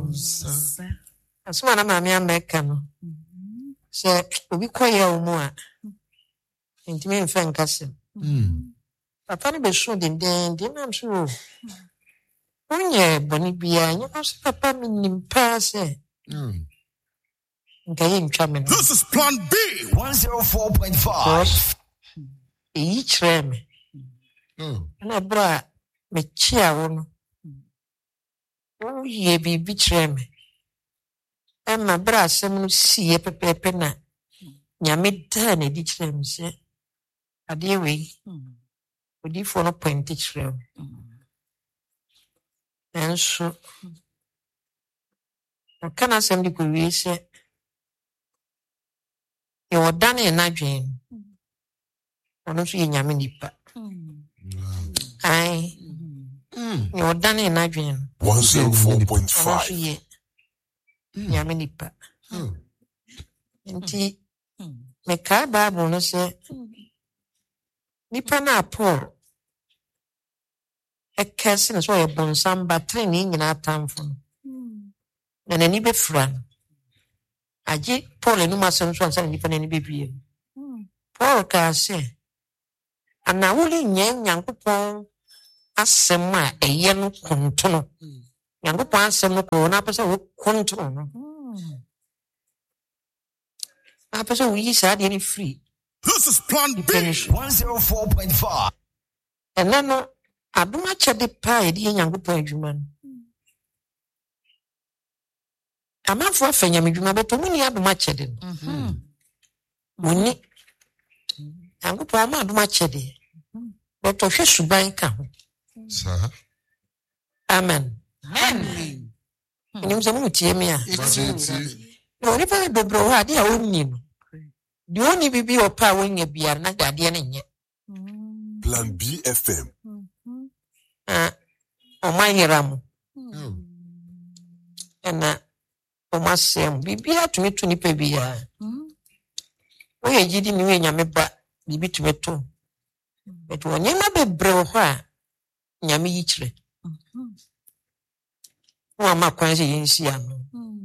Asuma na maame America no. Se obi koye omu a. Intime mfa nkasem. Papa no be so den am so. Onye boni bia, nya so papa minim pa se. This is Plan B 104.5. Each rem. Na bra me chia wo no. O ye bi trem. Emma bra asem no sie pepepe na. Nyame da na di trem se. Ade we. Odi fo no point trem. Enso. O kana asem di ko wi se. E odane na dwen. Ono so ye nyame nipa. Ai. E odane na dwen. 104.5. Nyame nipa. Nti me ka Bible no se nipa na Paul ekese no so ye bonsam batre ni nyina atamfo. Na nani be fran. Aje Paul enu masem so ansa nipa nani be bie. Paul ka se ana wuli nyankopon asem a eye no kontono. Nyankopon asem no ko na pese wo kontono no. Na pese wo yi sa de ni free. This is Plan B 104.5. And no aduma chede pa e de nyankopon adwuma no. Amafo afanya medwuma beto muni aduma chede no. Muni nyankopon ama aduma chede. Beto hwe suban ka ho. Sir. Amen. Amen. Ni mzamu tie me a. No ni pa dobro ha de a wonni no. Di oni bibi opa wonya bia na gade na nye. Plan B FM. O mahiramu. Ena o masem bibi atumi to nipa bia. O ye gidi ni we nyame ba bibi tumi to. But wonye ma bebre ho a nyame yi kire. Wa makwan se yinsi ano.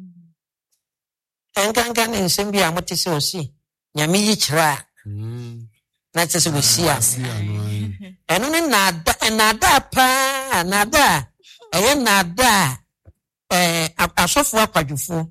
Enkankan nsem bia mote se osi nyame yi kire na tse se wosia. Eno ne nada pa nada eye nada asofo akwadwufo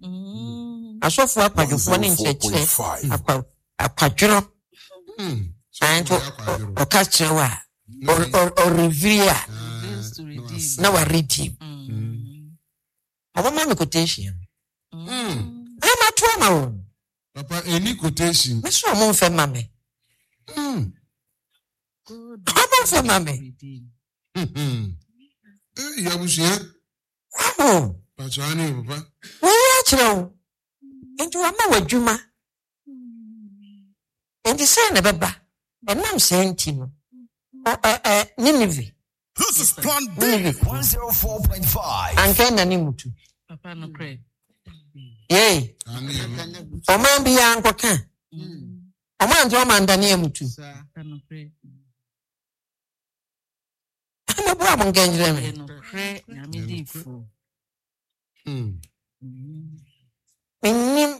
ne nchekire akwadwuro santo o kachrewa o revere na wa redeem abama me quotation ama to ama wo Papa, any quotation? me so mo fe mame Comment fait maman? Yabushia? Oh, Pachani, papa. we are into a mawajuma. And the son of a ba, and I'm saying to you, Nineveh. This is Plan B 104.5. And can animutu. Papa no cray. Yea, o man be uncle can. A man to a man Daniamutu. No cray. I'm a problem gangrene. No cray. Yamidi fu. Minim,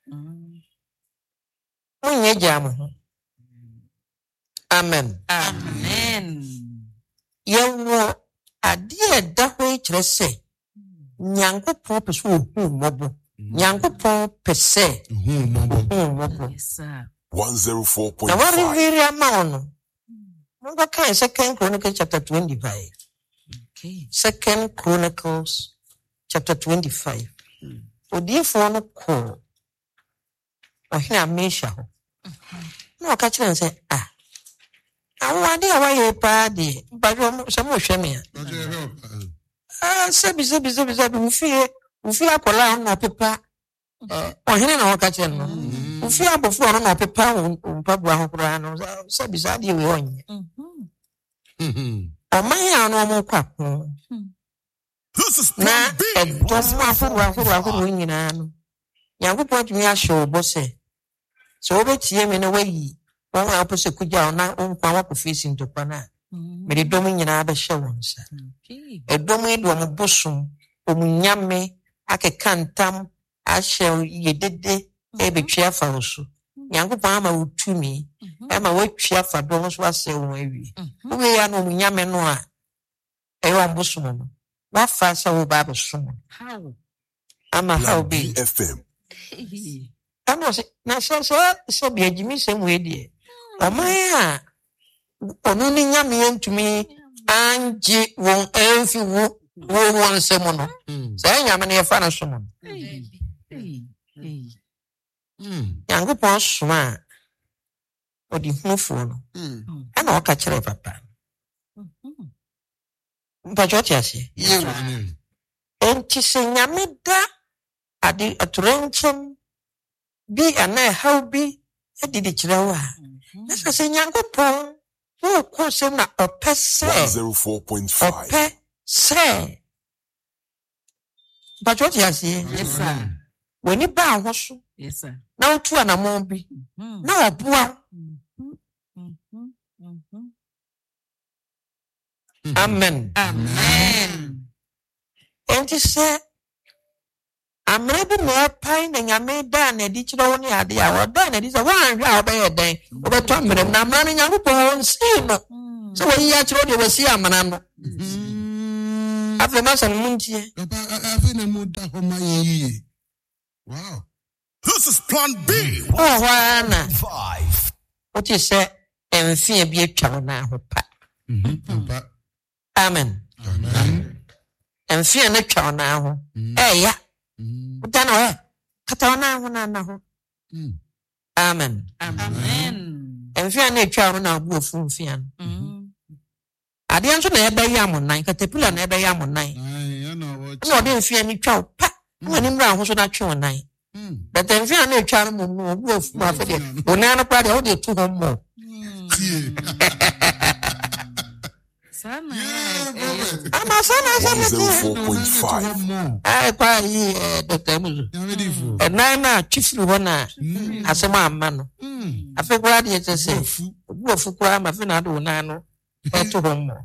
Munye jam. Amen. Amen. Yewo adie da ho kire se Nyankopon pese ohu mobo Nyankopon pese ohu mobo Yes, sir. 104.5. na wari viri ama ono Munga kan Second Chronicles chapter 25. Okay. Second Chronicles chapter 25. Odifo no ko ohina mesha ho na o ka kire nse awade awaye pa de bajo se mo hwe me sabi ufie akola na pepa ohene na waka kire no ufie abofo no na pepa mpabu ahokora no sabi de we onye omanya no mo kwako This is na Plan B edomo afuru nyina no Nyankopon tumi ahye bose so obetie me no wayi won apose kuja na onkwa wakofisi ntokwa na me de dom nyina ba hye won sa Okay. edomo edo mo bosom omunyame akekantam ashel yedede ebetwa fa osu nyankopon ama wutumi ama watwa fa do so ase won awie we ya no nyame no a eyo ambosomo no wa fa sa wo ba bosomo How? ama how be FM. ama se na so bi agimi sem we die amaya onu ni nyame ntumi anje won enfi wo won sem no say nyame ne fa na so no nyankopon soma odi hunfo no ana oka kire papa mpacho tiase enti se nyame da ade atorenchem bi ana how bi edidi kire wa na se nyankopon wo ko se na opese 104.5. opese mpacho tiase Yes, sir. weni ba ahoso Yes, sir. na otu anamon bi na oboa amen Amen. enti se amre bi na pai na nyame da na di kire woni ade a woda na di se wan hwe a obeye den obeto amre na amre na nyankopon si no so we ya kire de we si amana no afi ma san muntie Papa, I feel a mood that home my wow. This is Plan B. oh wana 5. what you say enfie bi atwa na ho pa Papa, amen enfie na twa na ho ya utana we kata na ho na ho amen Amen. enfie na twa na abu ofu mfie ade anso na ebe ya amonan katapila na ebe ya amonan I know what. na ode mfie ni twa pa wani mra ho so na twa onan but mfie na twa no mu abu ofu ma fe de onan no pra de ode tu ho mo Sana. ama sana ti 104.5. ai kwa yi Dr. Muzu enan na twifiri ho na asema amma no afi kwa de tese abu ofu kwa ma fe na do onan no eto ho mo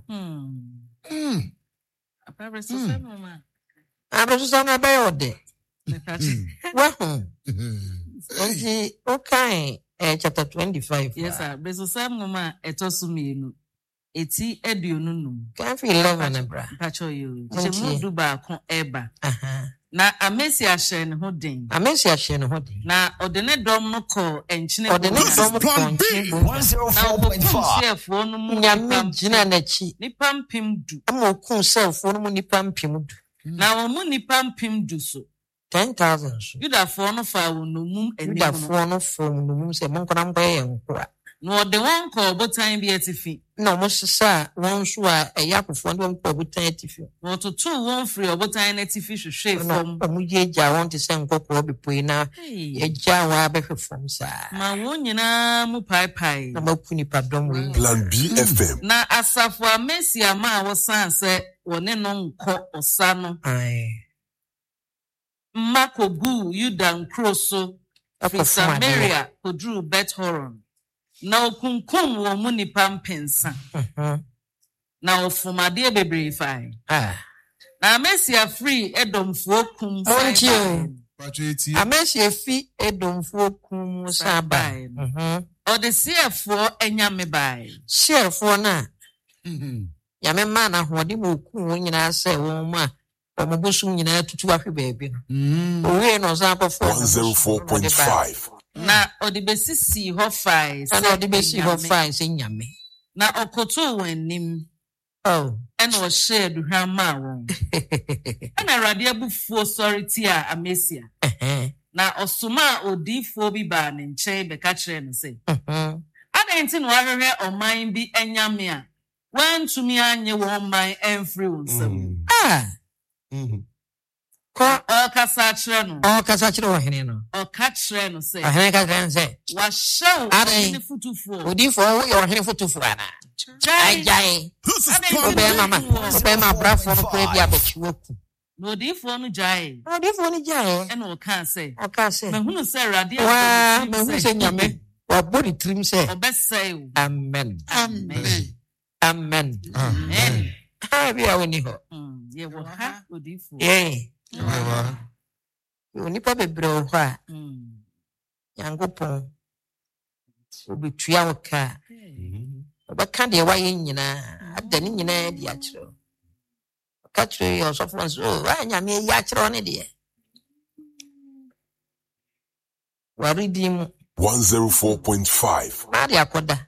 Papa, so say no ma. abeso sana be ode Well, okay, chapter 25. Yes, sir. Beso sam no ma etosu mienu. Eti eduonu num. Can't feel 11, bra. Pacho you. Okay. Je mudu ba kon eba. Aha. Na amesi ahye ne ho den. Amesi ahye ne ho den. Na odene dom no ko enchine. Odene dom Plan B. 104.5. chef no mu Nyame gina na chi. nipa mpem du. Ama okun self no mu nipa mpem du. Na wo mu nipa mpem du so. 10,000 so. Yudafo no fa wo no mum enim. Yudafo no from no mum se mon kona mba ye nkora. No de won ko botan bi atifi. Na mo sisa won so a yakofo no mpa botan atifi. No to won free obotan na atifi hwehwe fam. Na mo yeja won te se nkokoro bepoi na yeja wa behwe fam sa. Ma won nyina mu pai. Na makuni padom we. Plan B FM. Na asafo amesi ama wo san se wone no nko osa no. Ai. Makogu Yudan Kroso Samaria Kodru Bethoron. Na okunkum wo mu nipa mpensa. Na ofumade bebree fai. Na Mesia free edomfo kum Montie. Patrioty. Amesia fi edomfo kum sabai. Ode siefo enyame bai. Siefo na. Ya me ma na hode mo kum nyina se wo ma. Omo bosu nyina tutu ahwe baabi no. Owe no za abofo 104.5. Na ode besisi ho fai. Na ode besi ho fai se nyame. Na okoto wanim. Oh. Ena o share duhwa ma won. Ena Awurade abufuo authority a Amesia. Na osoma odifo bi ba ne nche be ka kire ne se. Adenti no ahwehwe oman bi enyame a wantumi anye wo man enfri wonsam. Ko O kasa kire no. o kasa kire wo hene no. O ka kire no se. Ahene ka kire se. Wa show Adai. ni futufuo. Odifo wo yo hene fotufu ana. Ajai. This is Adai. Plan Obe mama. Obe ma brafo no kwa bi abachiwoku. No odifo no jai. Odifo ni jae. Ena o ka se. O ka se. Mahunu se Awurade Wa mehu se nyame. Wa body trim se. obesai. Amen. Amen. Amen. Amen. Ha bi a woni ho. Ye wo ha odifo. Yeah. onipa bebree wɔ hɔ a Nyankopɔn obetua wo ka ɔbɛka deɛ wayɛ nyinaa ada ne nyinaa di akyerɛ ɔka kyerɛ yɛ ɔsɔfo nso wa nyame yi akyerɛ ne deɛ waredi mu 104.5 na de akɔda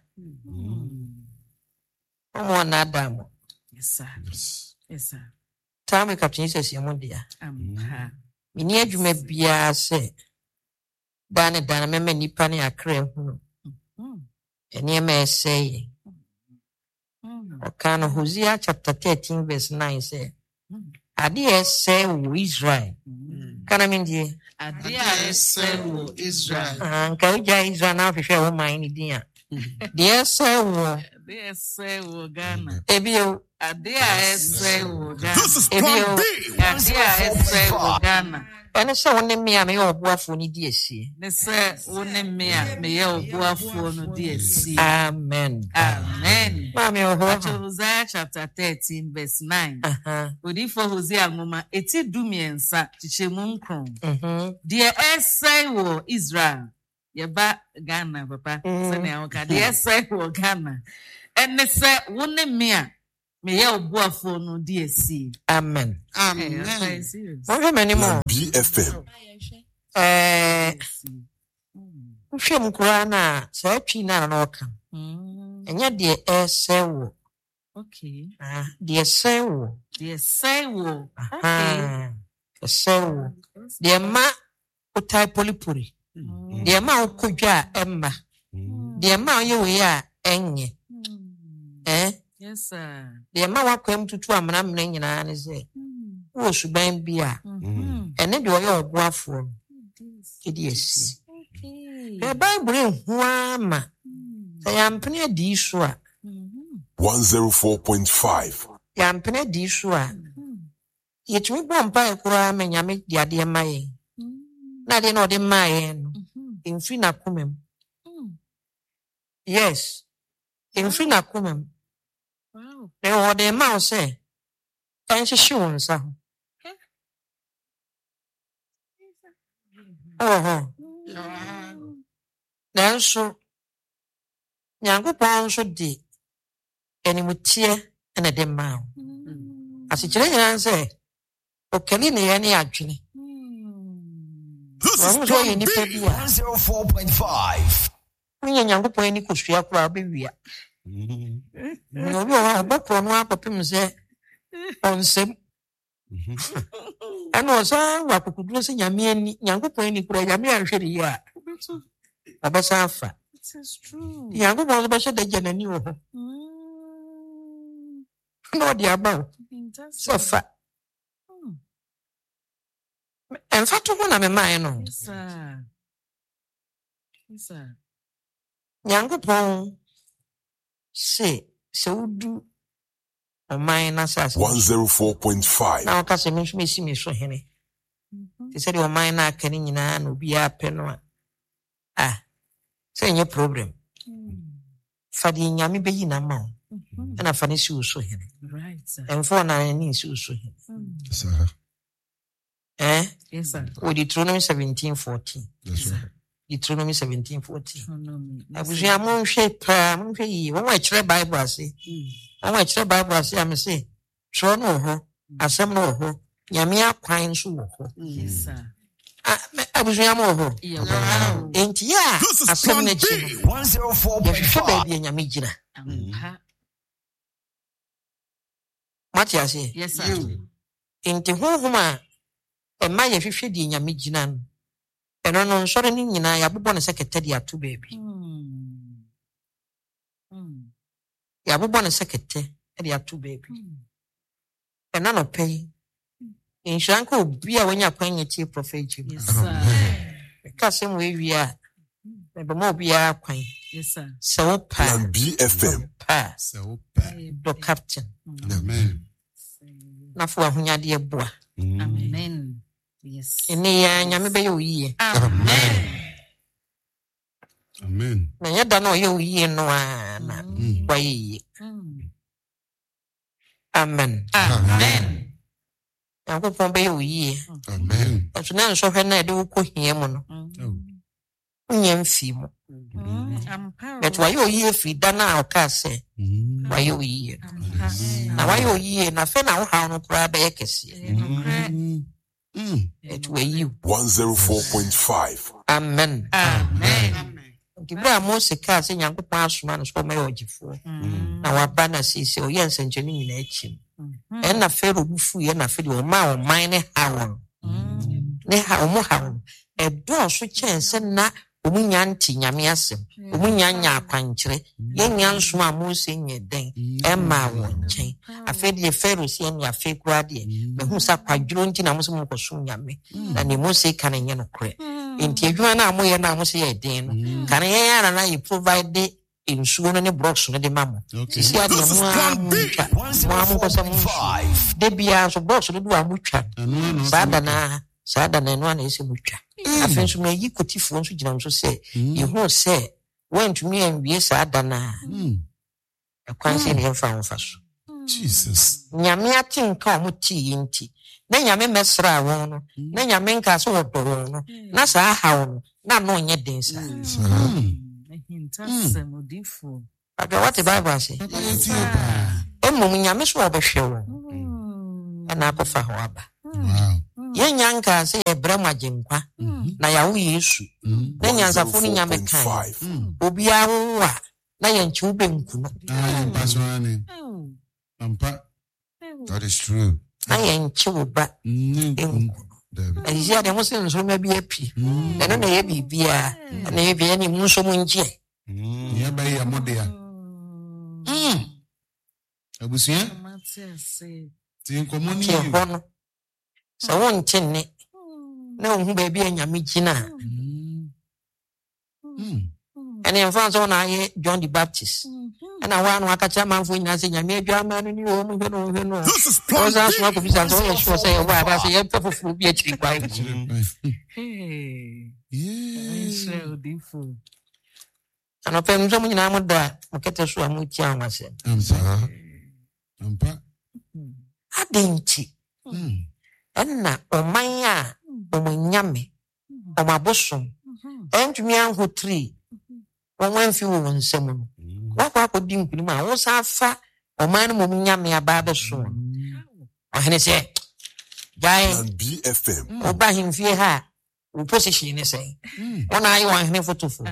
ɔmo na adam Yes, sir. Yes, sir. Time Captain says yɛmo dia meni adwuma biara sɛ dane mɛma nipa ne akra hu nneɛma ɛsɛ yɛ ɔka no Hosea chapter 13 verse 9 sɛ ade ɛsɛ wɔ Israel kana mendie Ade a ɛsɛ wɔ Israel. nka wogya Israel na ahwehwɛ wo man ne din a deɛ ɛsɛ wɔ Ade a ɛsɛ wɔ Ghana. ebio Ade a ɛsɛ wɔ Ghana. This is Plan ebio B Ade a ɛsɛ wɔ 104.5 Ghana. ɛne sɛ wo ne me a meyɛ ɔboafoɔ no di asie Ne sɛ wo ne me a meyɛ ɔboafoɔ no di asi. amen Amen. maame wɔ hɔ Ato Hosea chapter 13 verse 9. aha Odifo Hosea ngoma eti dumiɛnsa kyekyɛmu nkron. mhm Deɛ ɛsɛe wɔ Israel. Yɛba Ghana papa. Sɛnea woka. Deɛ ɛsɛe wɔ Ghana. Ɛne sɛ wo ne me a meyɛ ɔboafoɔ no di asi. amen Amen. monhwɛ m'anim o BFM wohwɛ mu koraa no a saa twi no a na ɔka ɛnyɛ deɛ ɛsɛ wɔ Okay. deɛ ɛsɛ wɔ Deɛ ɛsɛe wɔ. Okay. ɛsɛ wɔ deɛ ma wotae polipori deɛ ma wokɔdwa a ɛmma deɛ ma woyɛ wei a ɛnyɛ Yes, sir. deɛ ma woakwam tutu amena nyinaa ne sɛ wowɔ suban bi a ɛne deɛ ɔyɛ ɔboafoɔ no ɛdi asie Okay. Bible nhu ama sɛ yɛampene adi so a 104.5 yɛampene adi so a yɛtumi bɔ mpaeɛ koraa ma Nyame de adeɛ ma yɛn na adeɛ na ɔde maa yɛn no ɛmfiri n'akoma mu yes ɛmfiri n'akoma mu Wow. na ɔde ma wo sɛ ɛnhyehye wo nsa ho nanso Nyankopɔn nso de animteɛ na de maa wo asekyerɛ nyinaa sɛ ɔkani ne yɛ ne adwene This is Wɔn nso Plan yɛ B nipa bi a 104.5 wonyɛ Nyankopɔn ani kosua koraa wobɛwia na obi wɔ hɔ a ɔbɛkorɔ no akɔpem sɛ ɔnsɛm ɛna ɔsan wɔ akokoduro sɛ Nyame ani Nyankopɔn ani koraa Nyame anhwɛ ne yie a ɔbɛsan afa It is true. Nyankopɔn nso bɛhyɛ da gya n'ani wɔ hɔ na ɔde aba wo sɛ fa ɛmfa to ho na memaeɛ no Yes, sir. Yes, sir. Nyankopɔn sɛ wodu ɔman n'asase 104.5 na ɔka sɛ me nso mesi me so hene te sɛ deɛ ɔman no aka no nyinaa na obiara pɛ no a sɛ ɛnyɛ problem fa deɛ Nyame bɛyi na ma wo ɛna fa no si wo so hene Right, sir. ɛmfa ɔnane nsi wo so hene Sir. Yes, sir. wɔ Deuteronomy 17:14 That's right. Deuteronomy 17:14 Economy. abusua monhwɛ paa monhwɛ yie wɔn a ɛkyerɛ Bible ase wɔn a ɛkyerɛ Bible ase a me se twerɛ no wɔ hɔ asɛm no wɔ hɔ Nyame akwan nso wɔ hɔ Yes, sir. abusua mo wɔ hɔ Yeah, wow. enti a This is asɛm Plan no B akyi no yɛhwehwɛ 104.5 baabi a Nyame gyina Ampa. mate aseɛ Yes, sir. enti honhom a ɛma yɛhwehwɛ deɛ Nyame gyina no ɛno no nsɔre no nyinaa yɛabobɔ no sɛ kɛtɛ de ato baabi yɛabobɔ no sɛ kɛtɛ de ato baabi ɛna nɔpɛ yi nhyira nka obi a wanya kwan nyɛ tie prɔfɛt gye mu Yes, sir. ɛka sɛm wɔ awie a mɛbɛma obiara kwan Yes, sir. sɛ wo paa Plan BFM paa So, okay. dɔ captain Amen. na fa w'ahonyadeɛ boa Amen. Yes. ɛne yɛa Nyame bɛyɛ wo yie Amen. Amen. na nyɛ da na ɔyɛ wo yie no a na wayɛ yie amen Amen. Nyankopɔn bɛyɛ wo yie Amen. so na nso hwe na de wo kohia mu no unyem fi mu but why oyi efi da na aka se why oyi na why oyi na fe na wo ha no kura ba yekese it were you 104.5 amen Gibra Mose ka se Nyankopon asoma no so mayo ogifo na waba na sisi o ye nsencheni nyina echi en na fero bufu ye na fedi o ma o man ne hawo ne ha o mo hawo e do so chense na omunya nti nyame asem omunya nya akwankyere ye nya nso a Mose nye den e ma wo nchen afedi fero si en ya fe kurade me hu sa kwadwuro nti na Mose mo koso nyame na ne Mose kan nye no kre enti adwuma na amoye na Mose ye den no kan ye ya na you provide insuo no ne blocks no de mamo sisi ade mo amu ko sa mo de bia so blocks no do amutwa sada na no na ese mutwa afenso me yi kotifo nso gina nso se yehu se went me and wie sada na akwanse ne mfa mfa so Jesus. nyame atinka omuti yinti na nyame mesra won no na nyame nka so wodoro no na sa hawo no na no nye densa aga what the Bible say emu nyame so obehwe wo na akofa ho aba ye nyanka se ye brama genkwa na ya wo Yesu na nyansafo ni nyame kan obi awa na ye nchi ubenku no That is true. na ye nchi uba enku Asia de mo se nso ma bi api eno na ye bibia na ye bia ni mu nso mu nje Ya ba ya modea. Abusia? Ti nkomo ni ke hono so won tinne na hu ba bia nyame gina ene mfa so na ye John the Baptist na wa no akacha manfo nyina se nyame adwa ma no ni wo mu hwe no oza so ko bisa so ye sure say wa ba se ye pefufu bi akiri kwa ano pe mzo mu nyina mu da mukete so amu ti anwase Ampa. adenti enna oman a omunyame omabosom entumi anho 3 won fi wo nsem no wakwa akodi nkuni ma wo sa fa oman no omunyame aba beso ahene se jai BFM oba himfie ha wo position ne sei ona ayi wan hene fotofo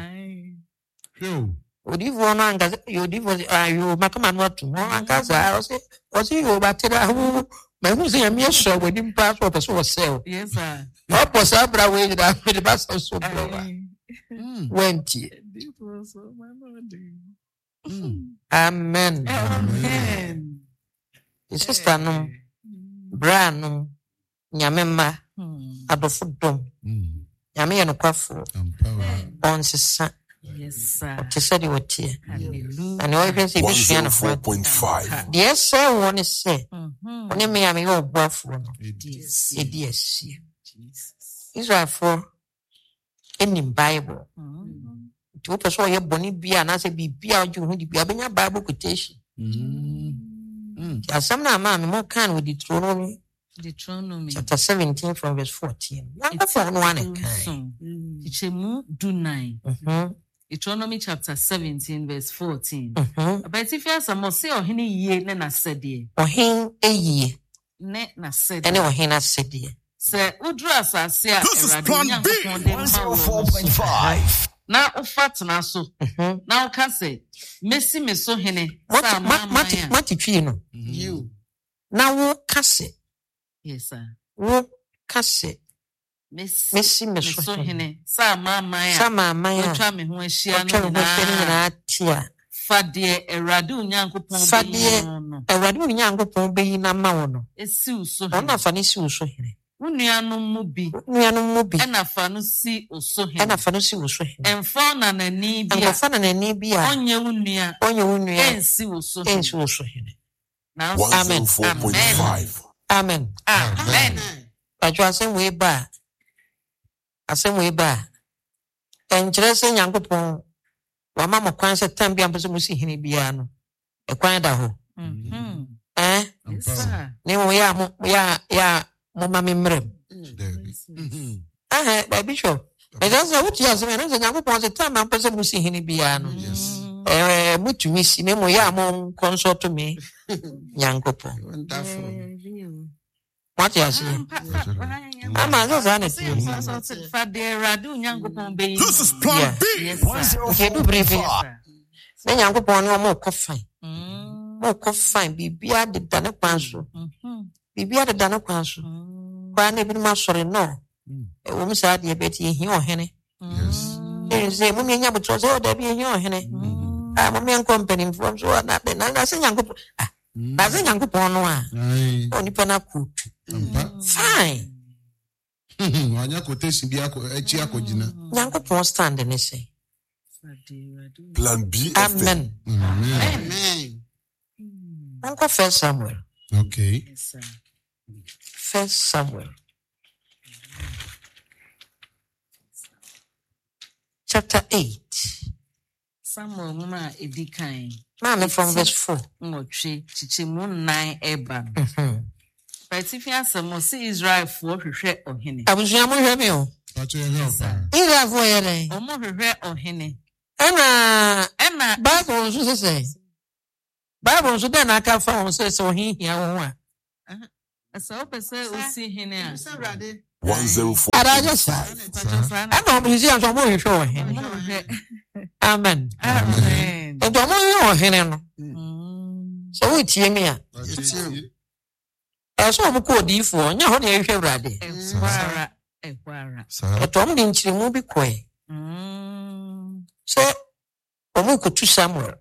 odivo no anga yo divo yo makama no atu no anga za o se yo batera hu ma hu se yame so wadi mpa so person wo sell Yes, sir. o posa bra we da the bas so bra wenti amen Amen. sister no bra no nyame ma adofo dom nyame ye no kwafo on sesa Yes, sir. te said you tie Hallelujah. and you say be sua na fo 104.5 de say won say oni me ame yo gbafo no Yes. edi asie Jesus. Israel for any Bible to person ye boni bia na say bibia oju hu di bia benya Bible quotation asam na ma me mo kan with Deuteronomy. chapter 17 from verse 14 yanga for no one kan Ichemu do 9. Deuteronomy chapter 17 verse 14. But if you have some say or hini ye ne na sede. ohin eyi Ne na sede. ene ohin asede Se udra asase a This is Awurade Plan B Onyankopɔn de ma wo no so. 104.5 Na ufatena so. Na uka se mesi me so hene sa mama ya. mati twi no You. na wo kase Yes, sir. wo kase Mesi me me so so hene. hene sa mama ya. sama maya Otwa me ho ahyia otwa no ho hwene nyinaa. na tia Fa de Awurade Onyankopɔn Fa de deɛ no. Awurade wo Nyankopɔn beyi na ma wo no Esi uso ɔno hene. afa ne si wo so hene Wo nuanom mu bi nuanom mu bi ɛna fa no si uso hene. ɛna fa no si wo so hene Ɛmfa na n'ani bi a nkɔfa na n'ani bi a ɔnyɛ wo nua ɔnyɛ wo nua ɛnsi wo so hene. ɛnsi wo so hene Nanso- Amen. 104.5 amen Amen. adwo asɛm wei ba a ɛnkyerɛ sɛ Nyankopɔn wama mo kwan sɛ tam bi a mpɛ sɛ mo si hene biara no ɛkwan da hɔ Mhm. ɛn Yes, sir. ne mo yɛ Mama memrem. By Bishop. And that's what you have and I was a time I'm person who see him piano. Yes. Mutu misi nemo ya mon consort to me. Yankopo. Wonderful. What you say? Mama, those are This is Plan B. Okay, do briefing. 105. Then Yankopo no more coffee. More coffee, be beard the Dana Panso. Be beard the Dana Panso. But I never sorry, no. A woman said, you bet you hear henny. Yes. There is a woman, but was all there be your henny. I'm a man company from so not the Nanga Yankopo. As a Yankopo, only Panaku. Fine. Wanya quotation be ako jina. Yankopo stand and say, Plan B. Amen. Amen. Uncle First Samuel. Okay. First Samuel. Chapter 8. Samuel mama edikan. Mama from verse 4. Ngotwe chichimu 9 eba. Patifia samo si Israel fo hwehwe ohene. Abusua mo hwe me o. Pacho help. Israel fo yele. Omo hwehwe ohene. Ena Bible nso say. Bible nso dey na aka fa on say ohihia wo a. Asa opese osi hene a. 104. Araja sa. Ana omo zi anso mo hwehwe ohene. Amen. Amen. Ento mo hwehwe ohene no. So we tie me a. Eso omo ko odifo, nya ho na hwehwe urade. Ekwara. Eto omo di nchirimu bi koe. So omo ko tu Samuel.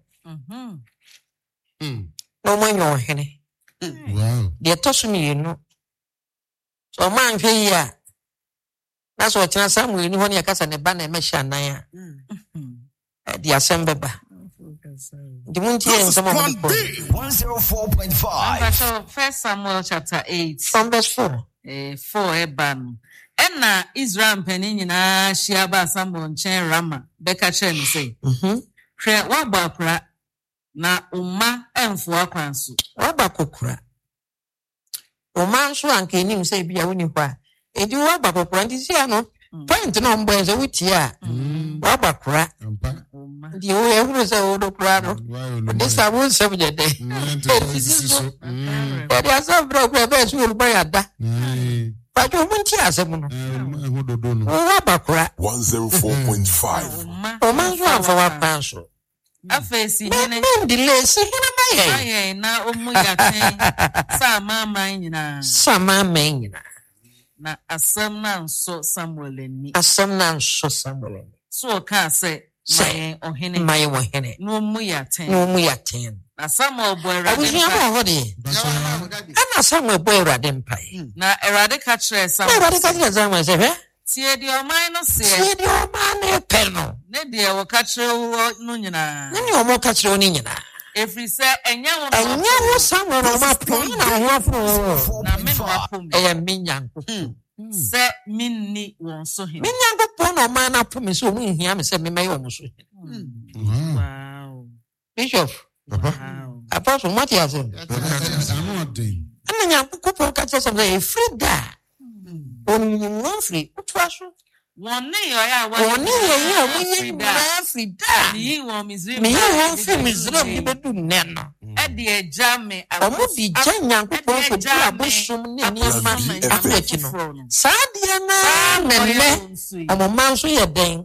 No mo nya ohene. Wow. De tosu mi no. So man hwe yi a. Na so china Samuel ni ho na yakasa ne ba na emehia nan a. De asembeba. De munti en some Plan of B. 104.5. So First Samuel chapter 8. from verse 4. 4 eba no. Ena Israel mpanin nyina hia ba Samuel nchen Rama. Beka kire ni say. Hwe waba akura na umma emfo akwanso. Waba kokura. O man so anka enim say bia woni kwa. Edi waba kokura ndi sia no. Point no mbo ze wuti a. Waba kura. Ampa. Di o ehuru se o do kura no. This I won't say the day. But there's some broke best will buy a da. But you won't hear some. Waba kura. 104.5. O man so anfa wa panso. Afesi hene. Delay si hina baye. Aye na omu yaten. Sa mama nyina. Sama menina. Na asam na nso Samuel ni. Asam na nso Samuel. So ka say my ohene. My ohene. No mu yaten. No mu yaten. Na Samuel boy Abusua ba ho de. Ana Samuel boy urade mpai. na erade ka kire Na Samuel. urade ka kire Samuel se hwe. Tie di oman no se. Se di o man e pe no. Ne de wo ka kire wo no nyina. Na ni o mo ka kire oni nyina. Efri se enya wo Enya wo Samuel o ma po na ho afro. na me no apom. E minyanko. Se minni won so hin. Minyanko po na man na po me so mu hia me se me mai o mo so. Wow. Bishop. Wow. Apostle Matthias. Ana nyanko ko po ka kire Samuel e free da. Oni no free. Utwaso. Won ne yo ya wa. Oni ye ya munyi na free da. Ni won Misraim. Me ya fi Misraim ni bedu neno. E de eja me. Omo di ja nyankopon ko bia bosom ne ni ama afeki no. Sadia na memme. Omo man so ye den.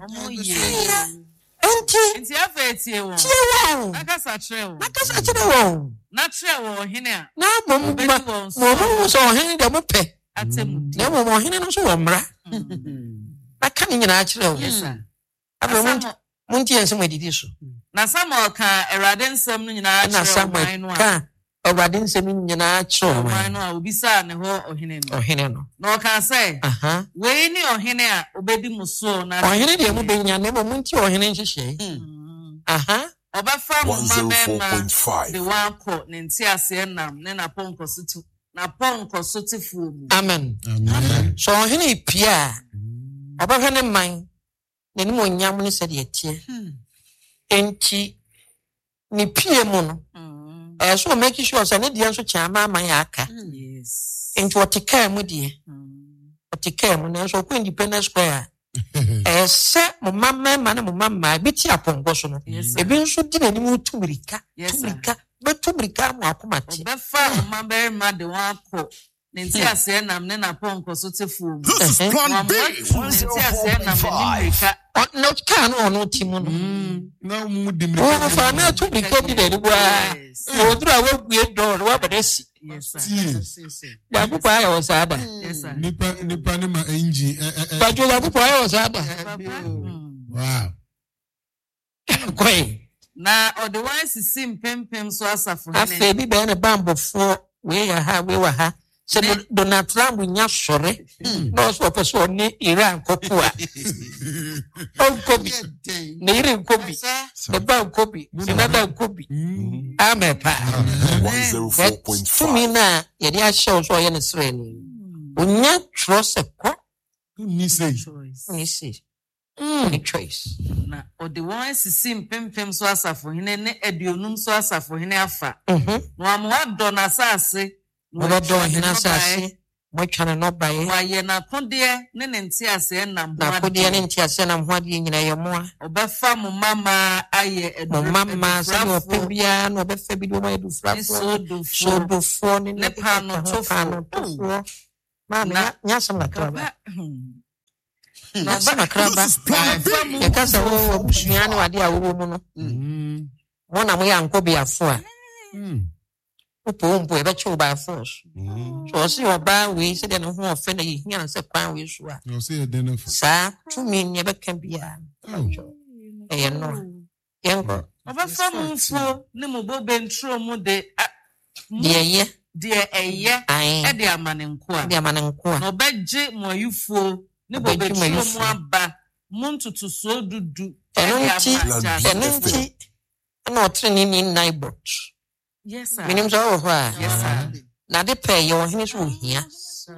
Enti afetie won. tie wo. Akasa kire won. Akasa kire wo. Na kire won hene a. Na mo so hen de mo pe. Atemu. Na mo hen no so wo mra. Aka ni nyina kire wo. Yes sir. Aba munti ense mo didi so. Na Samuel ka erade nsem no nyina Na kire Samuel won no a. ka Awurade nsem nyina kire wo. Won no a obisa ne ho ohene no. Ohene no. Na o ka say. Aha. We ni ohene a obedi muso na. Ohene de mu benya ne mo munti ohene nhyehyɛ. Aha. Obafa mo mabema 104.5. de wanko ne nti ase nam ne na ponko sotu. Na ponko sotifu mu. Amen. Amen. So ohene pia ọbahwe ne man ne mo nyam ne se de etie enti ne pie mu no So make sure say ne dia so chama man aka. Yes. Into what take care mu die. What take care mu na so ko Independence Square. Se mo mama na mo mama bi ti apongo so no. Ebi nso di na ni mu tumirika. Tumirika. Betumirika mo akomate. Obefa mama ma de wan ko. Nti ase na me na ponko so tefu. This is Plan B. Nti ase na me ni mika. No can no timu no. Na mu di mi. Oh fa na tumirika bi na ni bua. O dura we bue door wa badesi. Yes sir. Ya bu pa ya osada. Yes sir. Nipa ni ma engine. Ba jo ya bu pa ya osada. Wow. Koi. Na ode wan sisi mpempem so asafo ne. Afa bi be na bambofo we ya ha we wa ha. Se Donald Trump nya sore. No so person ni Iran kokua. On kobi. Ne Iran kobi. The ban kobi. Another kobi. Amepa. 104.5. Tumi na ye dia show so ye ne sre ni. Onya trust ko. Ni say. Ni see. Any choice. Na ode wan sisi mpempem so asafo hene ne aduonum so asafo hene afa. No amwa do na sase. No do hina sase. Mo twana no bae. Wa ye na kode ne nti ase na mwa. Na kode ne nti ase na mwa de nyina ye moa. Obefa mo mama aye Mo mama se no pebia no obefa bi do ma edu frafo. So do fo ne pa no tofo. Mama nya samla kraba. Na sama kraba. E kasa wo busuani wade a wo mu no. Mo na mo ya nkobi afo a. Upo e ba chu ba afo. So si oba we se de no ho ofe na ye hia se kwan we so a. No say de no. Sa tumi ne be kan bia. E no. Yenko. Obefa mo fo ne mo bo bentro mu de Ye. de eye e de amanenko a. De amanenko a. No beje mo ayufo ne bo betro mu aba mo ntutu so dudu. Enunti na otreni ni naibot. Yes sir. Minim so ho a. Yes sir. Na de pe ye wo hene so hia.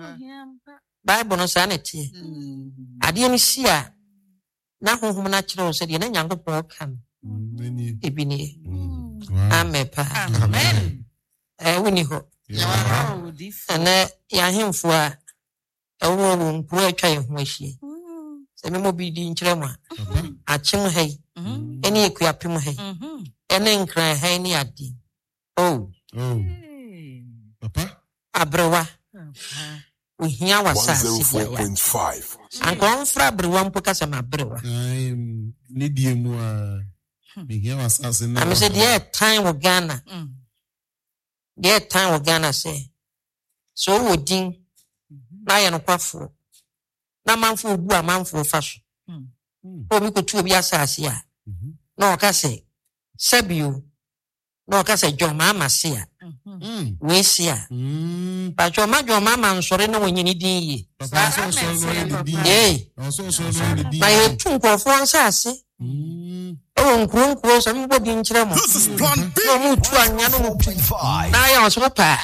Bible no sa na tie. Ade no si a na honhom na kire wo se de na Nyankopɔn kan. Ebini. Amen. Amen. Woni ho. Oh, Ana ya hemfo a ewo nkuro atwa ye ho ahie. Se me mo bi di nkire mo a. Achim hai. Eni ekuapem hai. Ene nkran hai ni adi. Oh. Papa? Abrewa. Uhia wasa 104.5. Ankon fra abrewa mpo kasa ma abrewa. Ni die mu a uhia wasa se na. I said yeah time with Ghana. Yeah time with Ghana say. So wodin na ye no kwafo. Na manfo obu a manfo fa so. O mi ko tu obi asase a. Na o ka say Sabio. No ka say John mama se a. We se a. Ba John mama nsore na wonyini din yi. Papa so no di. Eh. So no di. Na ye tu nkofo ansase. O nkuro so mi bodi nkire mo. This is Plan B. No mu tu anya no mu tu. 104.5. Na ya so pa.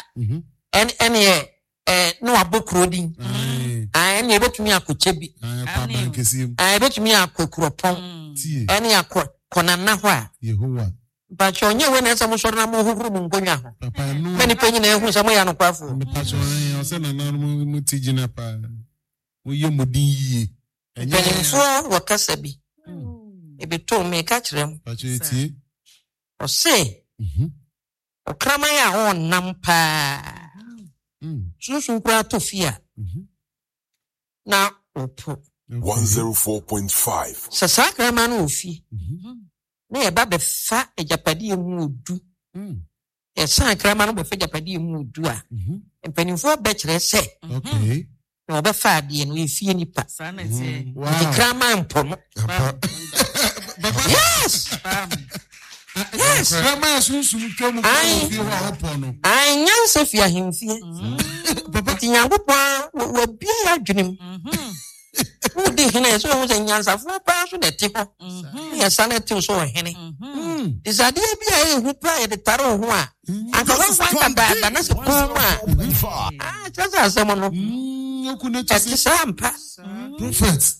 No abokro din. Ene betumi akoche bi. Papa nkesim. Betumi akokropon. Tie. Ene akona na ho a. Yehowa. But you onye when some sort na mo huru mu nkonya ho. Papa no. Many penny na ehun some ya no kwafo. Me pa so o se na na mu tijina pa. Wo ye modin yie. Penifo wakasa bi. Ebe to me ka kirem. Pa che tie. O se. O krama ya on nampa. Susun kura to fia. Na opo. 104.5. Sasa krama no ofi. Na ye ba be fa ejapade mu odu. E san krama no be fa ejapade mu odu a. Penifo be kire se. Okay. Na be fa ade no efie nipa. Sana tie. The krama mpo no. Yes. Yes. Grandma sunsun twam ko fi ho opo no. Anyansa fi ahemfie. Papa tinyankopon wo bia adwenem. Wo di hene so wo nyansa fo pa so de ti ho. Ya sanete so hene. Isade bia e hu pa e de taro ho a. Anka wa ba na se ko a. Just asemo no. Okune to se sampa. Prophet.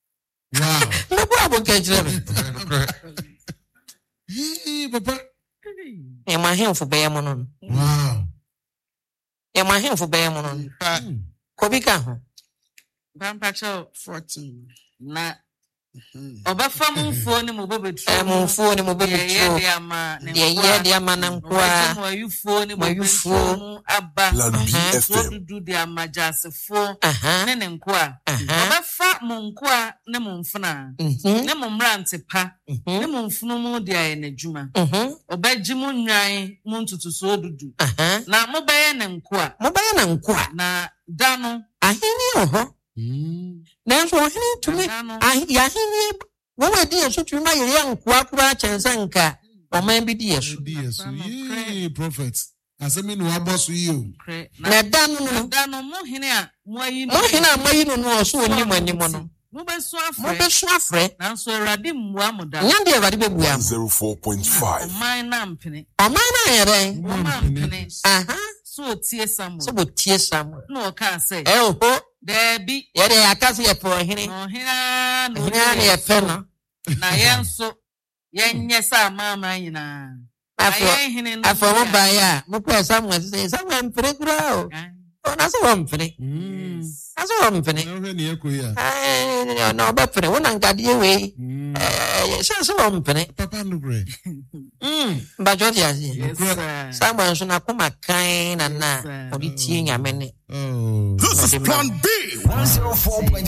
Wow. No bo abon kejere. Papa. e ma hemfo be yam no Wow. e ma hemfo be yam no ko bi ka ho Bampacho 14. na obafa mumfo ne mo bobetro mumfo ne mo bobetro de ama ne ye de ama na nkoa mo ayufo ne mo mayufo bobetro aba Plan B FM. dudu de ama jasefo aha ne nkoa obafa mo nkoa ne mo mfuna ne mo mrante pa ne mo mfunu mu de aye na djuma obaji mo nwan mo ntutuso dudu aha na mo baye ne nkoa mo ba na nkoa na dano ahini oho nanso ahini tumi ya ahini wo we di yeso tumi ma ye nkoa kura chensa nka o man bi di yeso Yes. Yeah, prophet. Asemi no abosu yo. na dano dano mo hene a mo ayi mo hina amayi no no so onimo animo no mo be so mo be so afre nanso awurade mmua mo da nya de awurade bebu am 04.5. man na mpene o man na yere man mpene aha so tie samuel so bo tie samuel no o ka say oho debi ye de akase ye po hene no hina no hene na ye fe no na yenso yenye sa mama nyina afro ayen hene no afro mo ba ya mo pe samuel say samuel mpere kura o na so wo mpere aso wo mpere Na hwe ne yakoya. no ba pere wona ngade we so wo mpere Papa no bre. ba jodi azie yes sir. samuel so na kuma kan na na odi tie nyame ne Oh. This is Plan B 104.5.